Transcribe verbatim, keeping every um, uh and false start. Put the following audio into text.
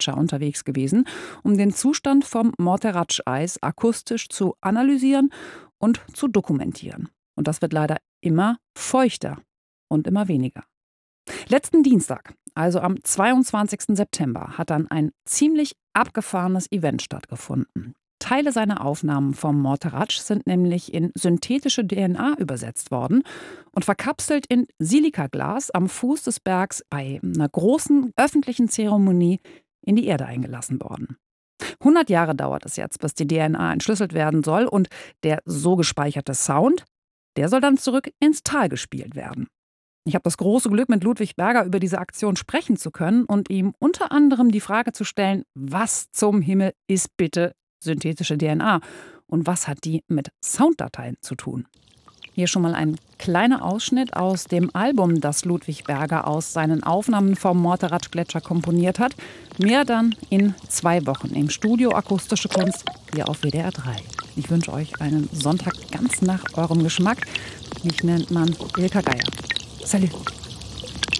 Gletscher unterwegs gewesen, um den Zustand vom Morteratsch-Eis akustisch zu analysieren und zu dokumentieren. Und das wird leider immer feuchter und immer weniger. Letzten Dienstag, also am zweiundzwanzigsten September, hat dann ein ziemlich abgefahrenes Event stattgefunden. Teile seiner Aufnahmen vom Morteratsch sind nämlich in synthetische D N A übersetzt worden und verkapselt in Silikaglas am Fuß des Bergs bei einer großen öffentlichen Zeremonie in die Erde eingelassen worden. hundert Jahre dauert es jetzt, bis die D N A entschlüsselt werden soll und der so gespeicherte Sound, der soll dann zurück ins Tal gespielt werden. Ich habe das große Glück, mit Ludwig Berger über diese Aktion sprechen zu können und ihm unter anderem die Frage zu stellen, was zum Himmel ist bitte synthetische D N A und was hat die mit Sounddateien zu tun? Hier schon mal ein kleiner Ausschnitt aus dem Album, das Ludwig Berger aus seinen Aufnahmen vom Morteratsch-Gletscher komponiert hat. Mehr dann in zwei Wochen im Studio Akustische Kunst hier auf W D R drei. Ich wünsche euch einen Sonntag ganz nach eurem Geschmack. Mich nennt man Ilka Geier. Salut!